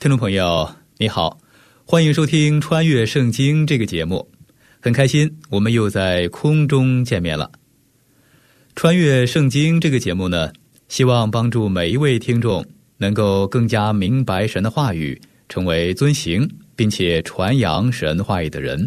听众朋友你好，欢迎收听穿越圣经这个节目，很开心我们又在空中见面了。穿越圣经这个节目呢，希望帮助每一位听众能够更加明白神的话语，成为遵行并且传扬神话语的人。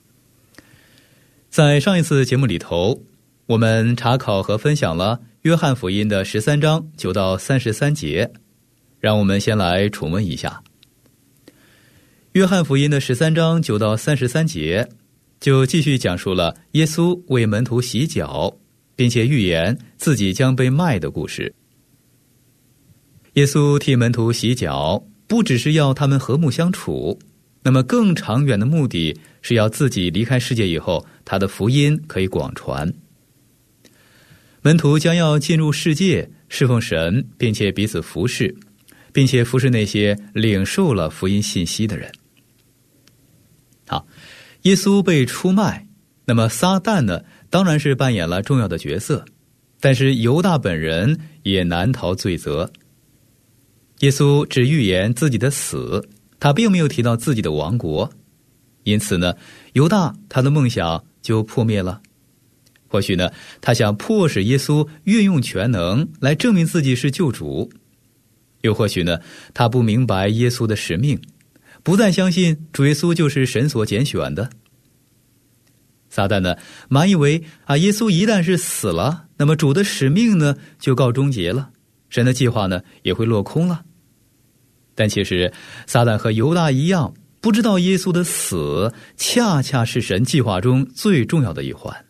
在上一次节目里头，我们查考和分享了约翰福音的13章9到33节，让我们先来重温一下。约翰福音的13章9到33节就继续讲述了耶稣为门徒洗脚，并且预言自己将被卖的故事。耶稣替门徒洗脚，不只是要他们和睦相处，那么更长远的目的是要自己离开世界以后，他的福音可以广传。门徒将要进入世界，侍奉神，并且彼此服侍，并且服侍那些领受了福音信息的人。好，耶稣被出卖，那么撒旦呢，当然是扮演了重要的角色，但是犹大本人也难逃罪责。耶稣只预言自己的死，他并没有提到自己的亡国，因此呢，犹大他的梦想就破灭了。或许呢，他想迫使耶稣运用全能来证明自己是救主，又或许呢，他不明白耶稣的使命，不再相信主耶稣就是神所拣选的。撒旦呢，满以为耶稣一旦是死了，那么主的使命呢就告终结了，神的计划呢也会落空了。但其实撒旦和犹大一样，不知道耶稣的死恰恰是神计划中最重要的一环。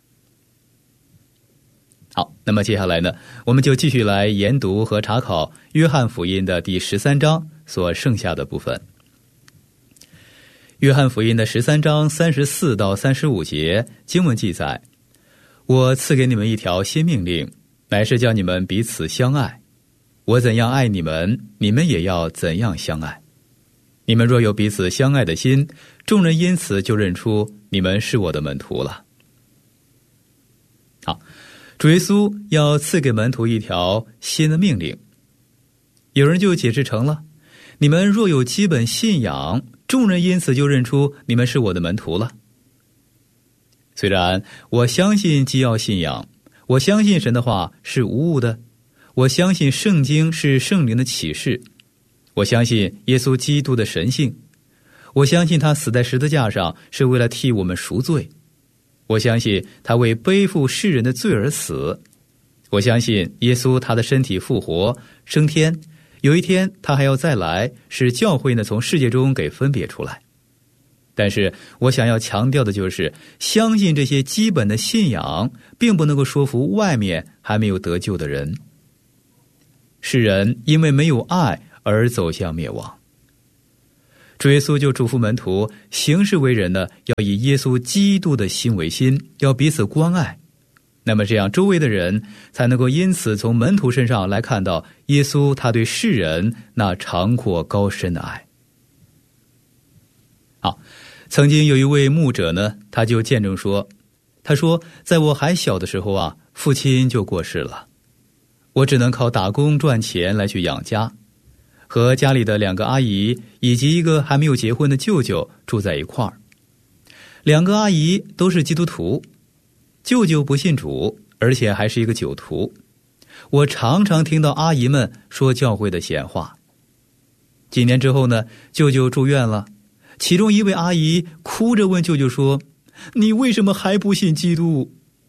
好，那么接下来呢，我们就继续来研读和查考约翰福音的第13章所剩下的部分。约翰福音的13章34到35节经文记载，我赐给你们一条新命令，乃是叫你们彼此相爱。我怎样爱你们，你们也要怎样相爱。你们若有彼此相爱的心，众人因此就认出你们是我的门徒了。好，主耶稣要赐给门徒一条新的命令，有人就解释成了，你们若有基本信仰，众人因此就认出你们是我的门徒了。虽然我相信基要信仰，我相信神的话是无误的，我相信圣经是圣灵的启示，我相信耶稣基督的神性，我相信他死在十字架上是为了替我们赎罪，我相信他为背负世人的罪而死，我相信耶稣他的身体复活升天，有一天他还要再来，使教会呢从世界中给分别出来。但是我想要强调的就是，相信这些基本的信仰并不能够说服外面还没有得救的人。世人因为没有爱而走向灭亡，主耶稣就嘱咐门徒，行事为人呢，要以耶稣基督的心为心，要彼此关爱。那么这样周围的人才能够因此从门徒身上来看到耶稣他对世人那长阔高深的爱。好，曾经有一位牧者呢，他就见证说，他说，在我还小的时候父亲就过世了，我只能靠打工赚钱来去养家，和家里的2个阿姨以及一个还没有结婚的舅舅住在一块儿。2个阿姨都是基督徒，舅舅不信主，而且还是一个酒徒。我常常听到阿姨们说教会的闲话。几年之后呢，舅舅住院了，其中一位阿姨哭着问舅舅说，你为什么还不信基督？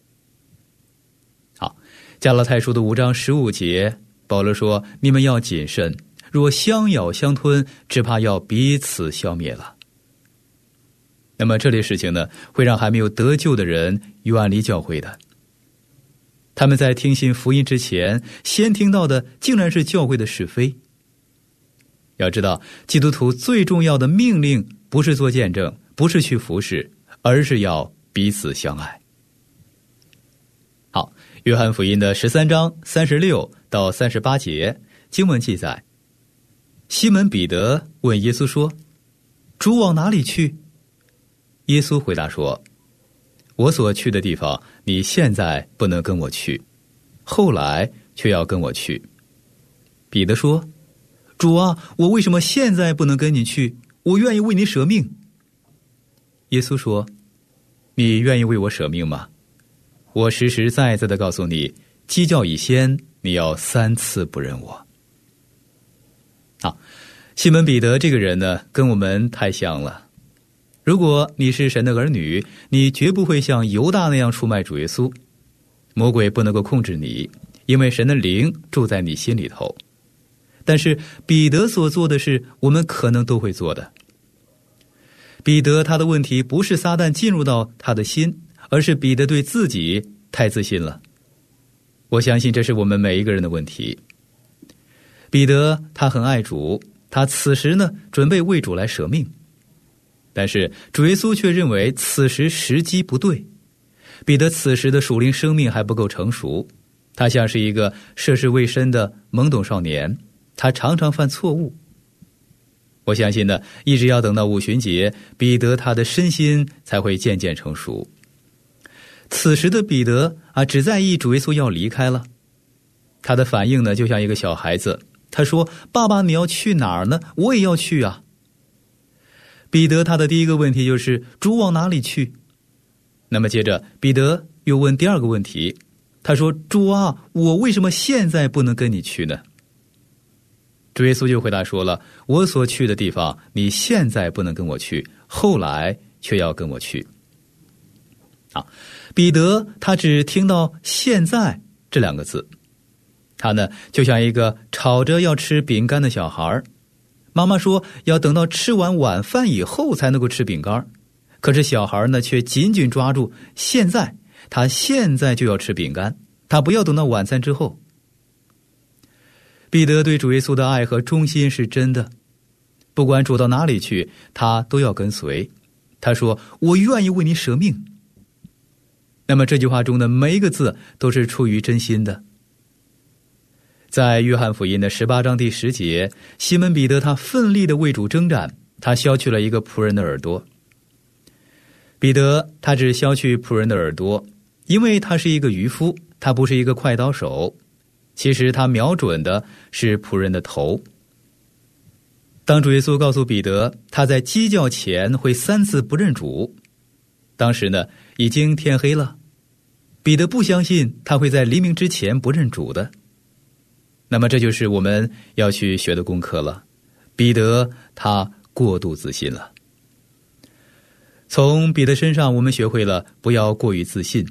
好，加拉太书的5章15节，保罗说，你们要谨慎，若相咬相吞，只怕要彼此消灭了。那么这类事情呢，会让还没有得救的人远离教会的。他们在听信福音之前，先听到的竟然是教会的是非。要知道，基督徒最重要的命令不是做见证，不是去服侍，而是要彼此相爱。好，约翰福音的13章36到38节经文记载，西门彼得问耶稣说，主往哪里去？耶稣回答说，我所去的地方，你现在不能跟我去，后来却要跟我去。彼得说， 主啊，我为什么现在不能跟你去？我愿意为你舍命。耶稣说，你愿意为我舍命吗？我实实在在地告诉你，鸡叫以先，你要3次不认我。好，西门彼得这个人呢，跟我们太像了。如果你是神的儿女，你绝不会像犹大那样出卖主耶稣。魔鬼不能够控制你，因为神的灵住在你心里头。但是彼得所做的事，我们可能都会做的。彼得他的问题不是撒旦进入到他的心，而是彼得对自己太自信了。我相信这是我们每一个人的问题。彼得他很爱主，他此时呢准备为主来舍命，但是主耶稣却认为此时时机不对。彼得此时的属灵生命还不够成熟，他像是一个涉世未深的懵懂少年，他常常犯错误。我相信呢，一直要等到五旬节，彼得他的身心才会渐渐成熟。此时的彼得只在意主耶稣要离开了，他的反应呢就像一个小孩子，他说，爸爸你要去哪儿呢？我也要去啊。彼得他的第一个问题就是主往哪里去？那么接着彼得又问第二个问题，他说，主啊，我为什么现在不能跟你去呢？主耶稣就回答说了，我所去的地方你现在不能跟我去，后来却要跟我去。彼得他只听到现在这2个字，他呢就像一个吵着要吃饼干的小孩，妈妈说要等到吃完晚饭以后才能够吃饼干，可是小孩呢却紧紧抓住现在，他现在就要吃饼干，他不要等到晚餐之后。彼得对主耶稣的爱和忠心是真的，不管主到哪里去，他都要跟随。他说，我愿意为你舍命。那么这句话中的每一个字都是出于真心的。在约翰福音的18章第10节，西门彼得他奋力地为主征战，他削去了一个仆人的耳朵。彼得他只削去仆人的耳朵，因为他是一个渔夫，他不是一个快刀手。其实他瞄准的是仆人的头。当主耶稣告诉彼得他在鸡叫前会3次不认主，当时呢已经天黑了，彼得不相信他会在黎明之前不认主的。那么这就是我们要去学的功课了。彼得他过度自信了。从彼得身上我们学会了不要过于自信。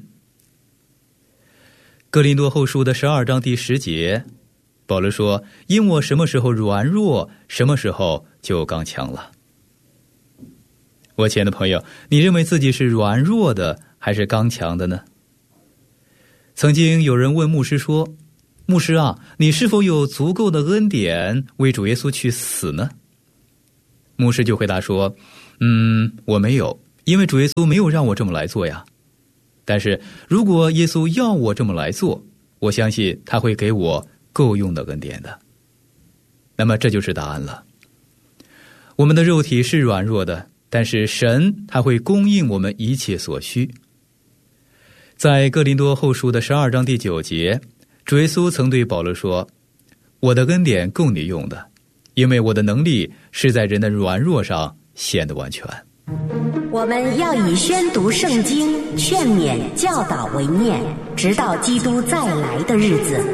哥林多后书的12章第10节，保罗说，因我什么时候软弱，什么时候就刚强了。我亲爱的朋友，你认为自己是软弱的还是刚强的呢？曾经有人问牧师说，牧师啊，你是否有足够的恩典为主耶稣去死呢？牧师就回答说，我没有，因为主耶稣没有让我这么来做呀。但是如果耶稣要我这么来做，我相信他会给我够用的恩典的。那么这就是答案了。我们的肉体是软弱的，但是神他会供应我们一切所需。在哥林多后书的12章第9节，主耶稣曾对保罗说，我的恩典够你用的，因为我的能力是在人的软弱上显得完全。 我们要以宣读圣经、劝勉、教导为念，直到基督再来的日子。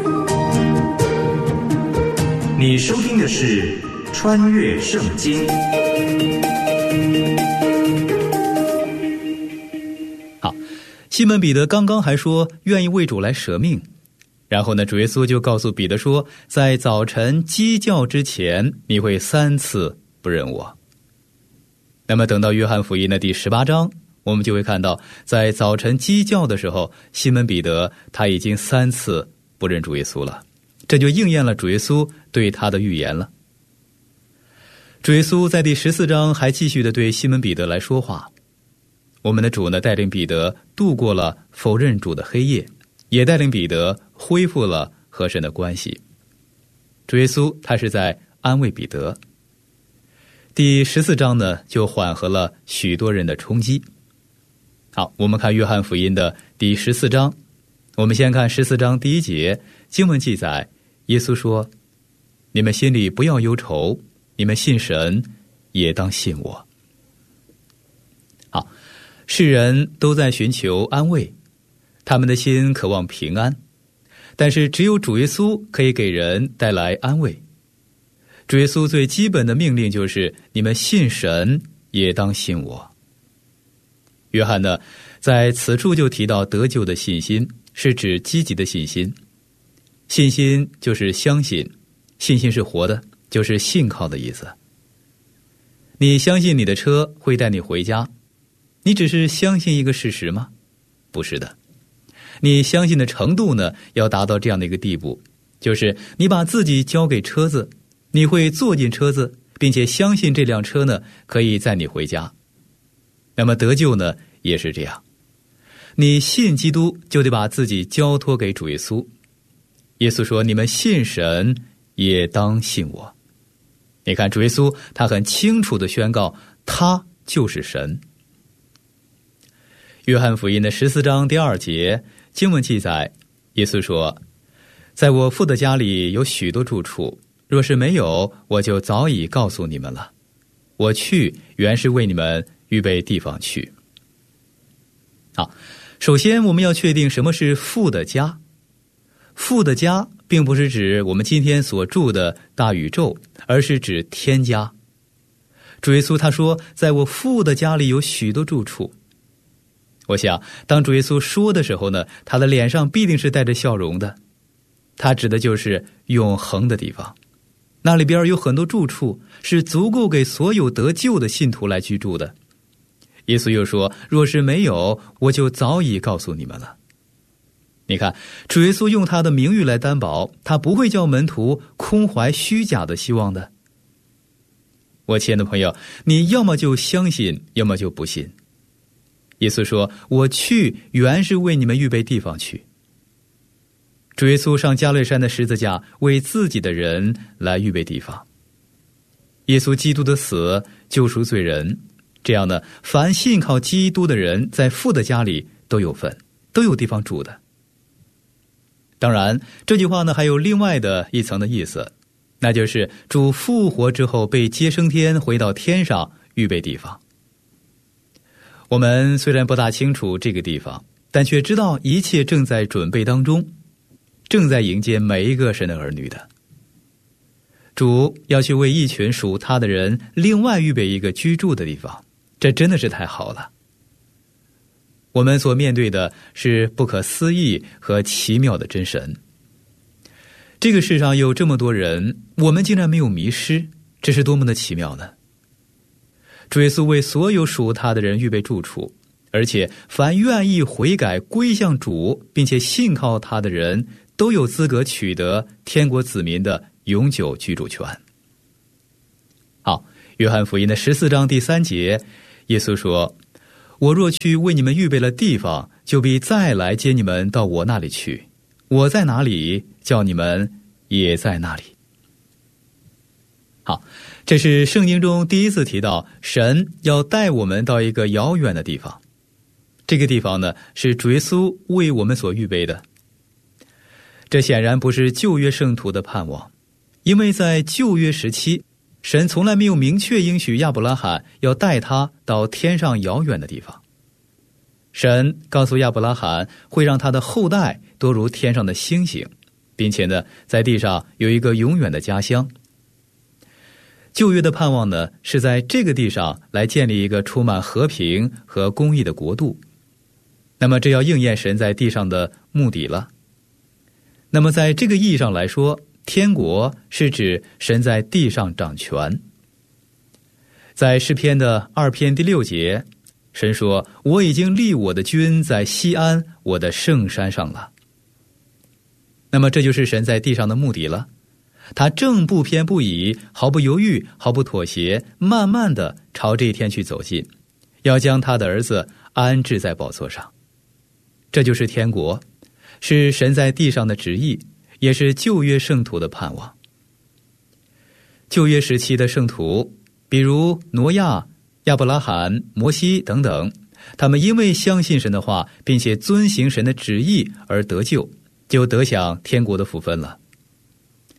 你收听的是穿越圣经。 好，西门彼得刚刚还说愿意为主来舍命，然后呢，主耶稣就告诉彼得说，在早晨鸡叫之前，你会3次不认我。那么等到约翰福音的第18章，我们就会看到，在早晨鸡叫的时候，西门彼得他已经3次不认主耶稣了，这就应验了主耶稣对他的预言了。主耶稣在第14章还继续的对西门彼得来说话。我们的主呢，带领彼得度过了否认主的黑夜，也带领彼得恢复了和神的关系。主耶稣他是在安慰彼得。第14章呢，就缓和了许多人的冲击。好，我们看约翰福音的第14章，我们先看14章第1节，经文记载，耶稣说， 你们心里不要忧愁，你们信神，也当信我。好，世人都在寻求安慰，他们的心渴望平安，但是只有主耶稣可以给人带来安慰。主耶稣最基本的命令就是你们信神，也当信我。约翰呢，在此处就提到得救的信心，是指积极的信心。信心就是相信，信心是活的，就是信靠的意思。你相信你的车会带你回家，你只是相信一个事实吗？不是的。你相信的程度呢，要达到这样的一个地步，就是你把自己交给车子，你会坐进车子，并且相信这辆车呢可以载你回家。那么得救呢也是这样，你信基督就得把自己交托给主耶稣。耶稣说你们信神，也当信我。你看主耶稣他很清楚地宣告，他就是神。约翰福音的14章第2节经文记载，耶稣说，在我父的家里有许多住处，若是没有，我就早已告诉你们了。我去原是为你们预备地方去。好，首先我们要确定什么是父的家。父的家并不是指我们今天所住的大宇宙，而是指天家。主耶稣他说，在我父的家里有许多住处。我想当主耶稣说的时候呢，他的脸上必定是带着笑容的。他指的就是永恒的地方，那里边有很多住处，是足够给所有得救的信徒来居住的。耶稣又说，若是没有，我就早已告诉你们了。你看，主耶稣用他的名誉来担保，他不会叫门徒空怀虚假的希望的。我亲爱的朋友，你要么就相信，要么就不信。耶稣说，我去原是为你们预备地方去。主耶稣上加略山的十字架，为自己的人来预备地方。耶稣基督的死救赎罪人，这样呢，凡信靠基督的人在父的家里都有份，都有地方住的。当然这句话呢还有另外的一层的意思，那就是主复活之后被接升天，回到天上预备地方。我们虽然不大清楚这个地方，但却知道一切正在准备当中，正在迎接每一个神的儿女的。主要去为一群属他的人另外预备一个居住的地方，这真的是太好了。我们所面对的是不可思议和奇妙的真神。这个世上有这么多人，我们竟然没有迷失，这是多么的奇妙呢？主耶稣为所有属他的人预备住处，而且凡愿意悔改归向主并且信靠他的人，都有资格取得天国子民的永久居住权。好，约翰福音的14章第3节，耶稣说，我若去为你们预备了地方，就必再来接你们到我那里去。我在哪里，叫你们也在那里。好，这是圣经中第一次提到神要带我们到一个遥远的地方。这个地方呢，是主耶稣为我们所预备的。这显然不是旧约圣徒的盼望，因为在旧约时期，神从来没有明确应许亚伯拉罕要带他到天上遥远的地方。神告诉亚伯拉罕会让他的后代多如天上的星星，并且呢，在地上有一个永远的家乡。旧约的盼望呢，是在这个地上来建立一个充满和平和公义的国度。那么这要应验神在地上的目的了。那么在这个意义上来说，天国是指神在地上掌权。在诗篇的2篇第6节，神说，我已经立我的君在西安，我的圣山上了。那么这就是神在地上的目的了。他正不偏不倚，毫不犹豫，毫不妥协，慢慢地朝这一天去走近，要将他的儿子安置在宝座上。这就是天国，是神在地上的旨意，也是旧约圣徒的盼望。旧约时期的圣徒，比如挪亚、亚伯拉罕、摩西等等，他们因为相信神的话，并且遵行神的旨意而得救，就得享天国的福分了。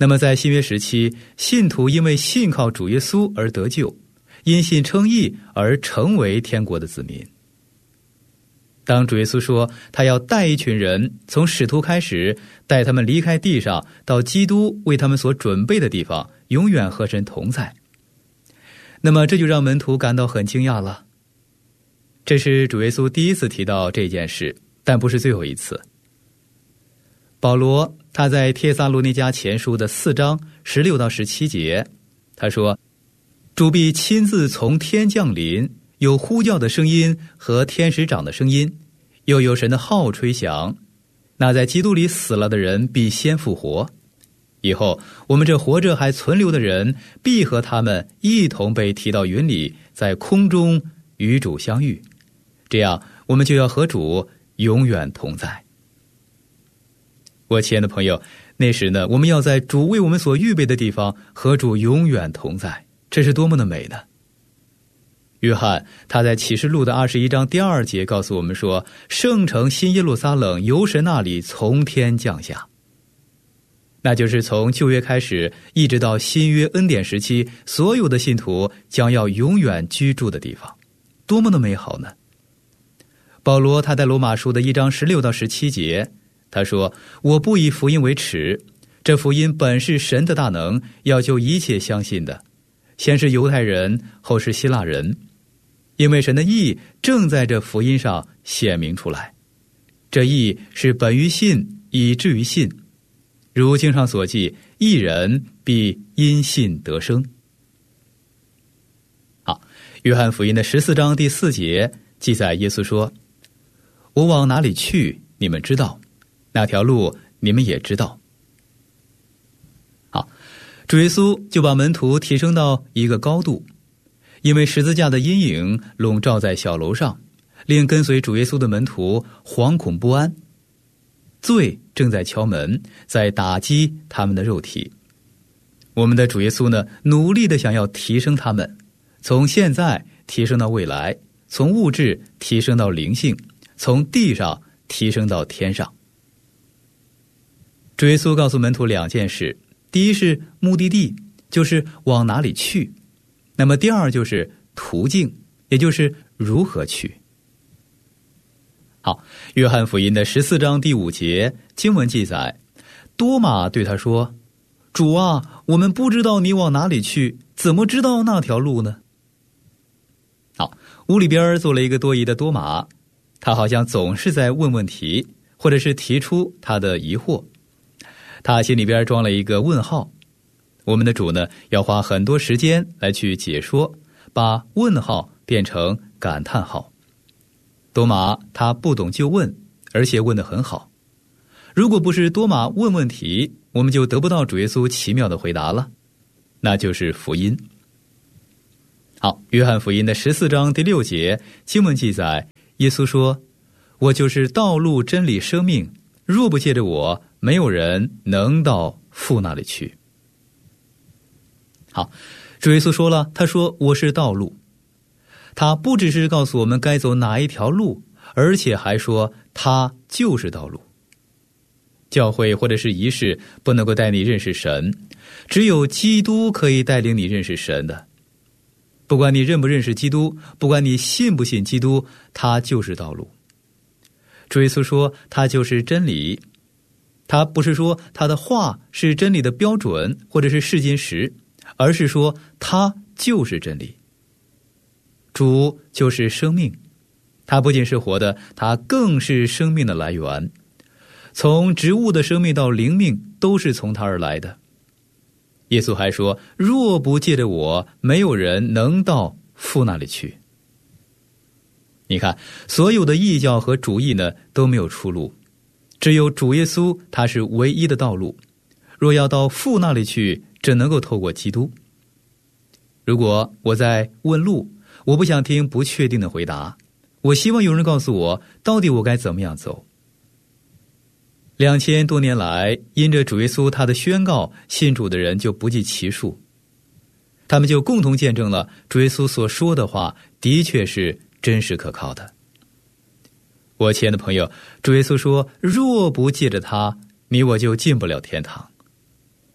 那么在新约时期，信徒因为信靠主耶稣而得救，因信称义而成为天国的子民。当主耶稣说他要带一群人从使徒开始，带他们离开地上，到基督为他们所准备的地方，永远和神同在，那么这就让门徒感到很惊讶了。这是主耶稣第一次提到这件事，但不是最后一次。保罗他在帖撒罗尼迦前书的4章16到17节，他说：主必亲自从天降临，有呼叫的声音和天使长的声音，又有神的号吹响，那在基督里死了的人必先复活，以后我们这活着还存留的人必和他们一同被提到云里，在空中与主相遇，这样我们就要和主永远同在。我亲爱的朋友，那时呢，我们要在主为我们所预备的地方和主永远同在，这是多么的美呢！约翰他在启示录的21章第2节告诉我们说，圣城新耶路撒冷由神那里从天降下，那就是从旧约开始一直到新约恩典时期，所有的信徒将要永远居住的地方，多么的美好呢！保罗他在罗马书的1章16到17节，他说：我不以福音为耻，这福音本是神的大能，要救一切相信的，先是犹太人，后是希腊人，因为神的义正在这福音上显明出来。这义是本于信，以至于信，如经上所记，义人必因信得生。好，约翰福音的14章第4节记载，耶稣说：我往哪里去，你们知道，那条路你们也知道。好，主耶稣就把门徒提升到一个高度，因为十字架的阴影笼罩在小楼上，令跟随主耶稣的门徒惶恐不安。罪正在敲门，在打击他们的肉体。我们的主耶稣呢，努力地想要提升他们，从现在提升到未来，从物质提升到灵性，从地上提升到天上。主耶稣告诉门徒2件事，第一是目的地，就是往哪里去；那么第二就是途径，也就是如何去。好，约翰福音的14章第5节经文记载，多马对他说：主啊，我们不知道你往哪里去，怎么知道那条路呢？好，屋里边坐了一个多疑的多马，他好像总是在问问题，或者是提出他的疑惑，他心里边装了一个问号。我们的主呢，要花很多时间来去解说，把问号变成感叹号。多马他不懂就问，而且问得很好。如果不是多马问问题，我们就得不到主耶稣奇妙的回答了，那就是福音。好，约翰福音的14章第6节经文记载，耶稣说：我就是道路真理生命，若不借着我，没有人能到父那里去。好，主耶稣说了，他说我是道路。他不只是告诉我们该走哪一条路，而且还说他就是道路。教会或者是仪式不能够带你认识神，只有基督可以带领你认识神的。不管你认不认识基督，不管你信不信基督，他就是道路。主耶稣说他就是真理，他不是说他的话是真理的标准或者是试金石，而是说他就是真理。主就是生命，他不仅是活的，他更是生命的来源。从植物的生命到灵命，都是从他而来的。耶稣还说，若不借着我，没有人能到父那里去。你看，所有的异教和主义呢，都没有出路，只有主耶稣，他是唯一的道路。若要到父那里去，只能够透过基督。如果我在问路，我不想听不确定的回答，我希望有人告诉我，到底我该怎么样走。2000多年来，因着主耶稣他的宣告，信主的人就不计其数。他们就共同见证了主耶稣所说的话的确是真实可靠的。我亲爱的朋友，主耶稣说，若不借着他，你我就进不了天堂。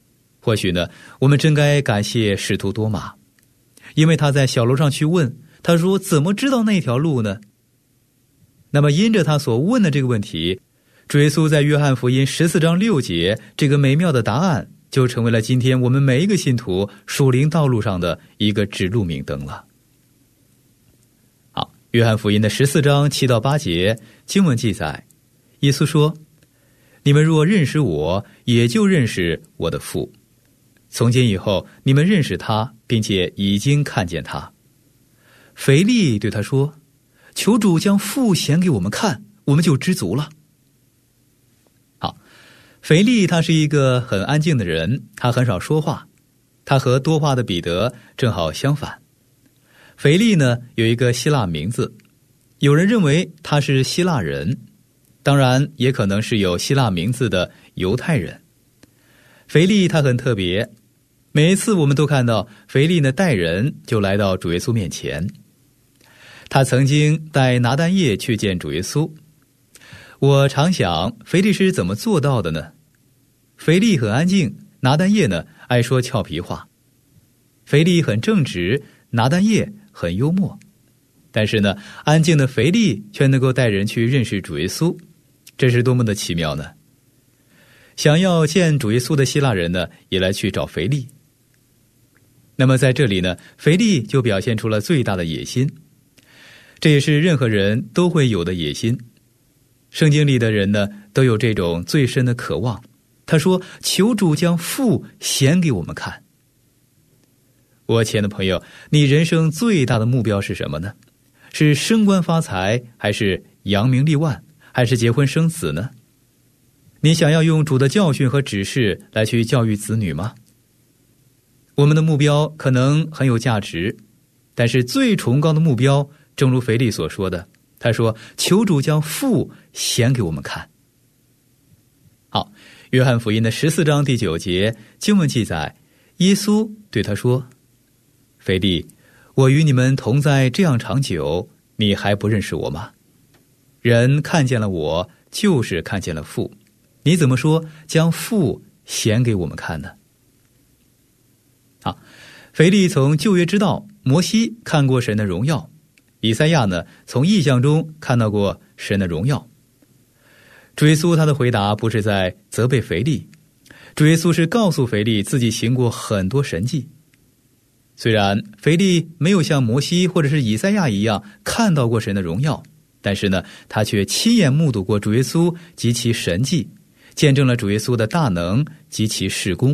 或许呢，我们真该感谢使徒多马，因为他在小楼上去问，他说怎么知道那条路呢？那么因着他所问的这个问题，主耶稣在约翰福音14章6节这个美妙的答案，就成为了今天我们每一个信徒属灵道路上的一个指路明灯了。好，约翰福音的14章7到8节经文记载，耶稣说：你们若认识我，也就认识我的父。从今以后，你们认识他，并且已经看见他。腓利对他说：求主将父显给我们看，我们就知足了。好，腓利他是一个很安静的人，他很少说话，他和多话的彼得正好相反。腓利呢，有一个希腊名字，有人认为他是希腊人，当然也可能是有希腊名字的犹太人。腓利他很特别，每一次我们都看到腓利呢带人就来到主耶稣面前。他曾经带拿但业去见主耶稣。我常想腓利是怎么做到的呢？腓利很安静，拿但业呢爱说俏皮话。腓利很正直，拿但业很幽默。但是呢，安静的腓利却能够带人去认识主耶稣，这是多么的奇妙呢？想要见主耶稣的希腊人呢，也来去找腓利。那么在这里呢，腓利就表现出了最大的野心，这也是任何人都会有的野心。圣经里的人呢，都有这种最深的渴望。他说：求主将父显给我们看。我亲爱的朋友，你人生最大的目标是什么呢？是升官发财，还是扬名立万，还是结婚生子呢？你想要用主的教训和指示来去教育子女吗？我们的目标可能很有价值，但是最崇高的目标，正如腓利所说的，他说：求主将父显给我们看。好，约翰福音的14章第9节经文记载，耶稣对他说：腓利，我与你们同在这样长久，你还不认识我吗？人看见了我，就是看见了父。你怎么说将父显给我们看呢？好，腓利从旧约知道摩西看过神的荣耀，以赛亚呢从异象中看到过神的荣耀。主耶稣他的回答不是在责备腓利，主耶稣是告诉腓利自己行过很多神迹。虽然腓利没有像摩西或者是以赛亚一样看到过神的荣耀，但是呢，他却亲眼目睹过主耶稣及其神迹，见证了主耶稣的大能及其事工。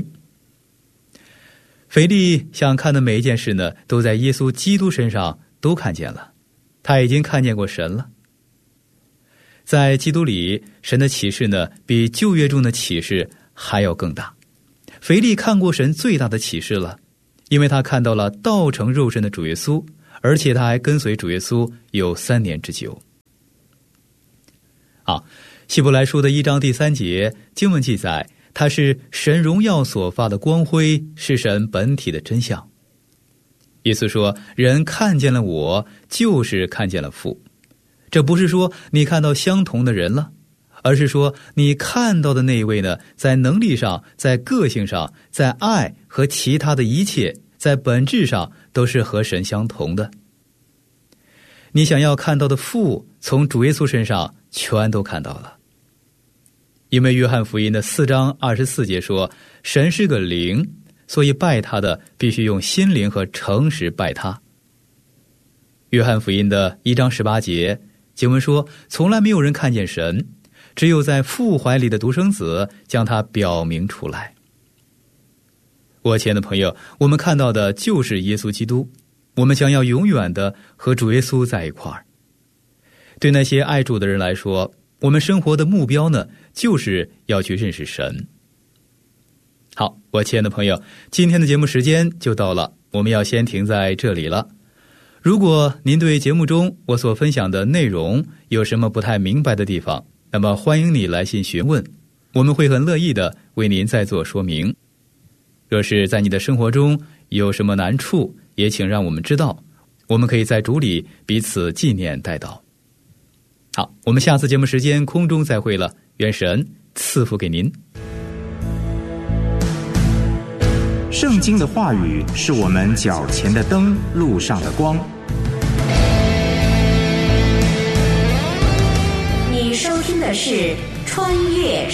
腓利想看的每一件事呢，都在耶稣基督身上都看见了，他已经看见过神了。在基督里，神的启示呢，比旧约中的启示还要更大。腓利看过神最大的启示了，因为他看到了道成肉身的主耶稣，而且他还跟随主耶稣有3年之久。好，希伯来书的1章第3节经文记载，他是神荣耀所发的光辉，是神本体的真相。耶稣说，人看见了我，就是看见了父。这不是说你看到相同的人了，而是说你看到的那一位呢，在能力上，在个性上，在爱和其他的一切，在本质上都是和神相同的。你想要看到的父，从主耶稣身上全都看到了。因为约翰福音的4章24节说，神是个灵，所以拜他的必须用心灵和诚实拜他。约翰福音的1章18节经文说，从来没有人看见神，只有在父怀里的独生子将他表明出来。我亲爱的朋友，我们看到的就是耶稣基督，我们将要永远的和主耶稣在一块儿。对那些爱主的人来说，我们生活的目标呢，就是要去认识神。好，我亲爱的朋友，今天的节目时间就到了，我们要先停在这里了。如果您对节目中我所分享的内容有什么不太明白的地方，那么欢迎你来信询问，我们会很乐意的为您再做说明。若是在你的生活中有什么难处，也请让我们知道，我们可以在主里彼此纪念代祷。好，我们下次节目时间空中再会了，愿神赐福给您。 圣经的话语是我们脚前的灯，路上的光。 你收听的是穿越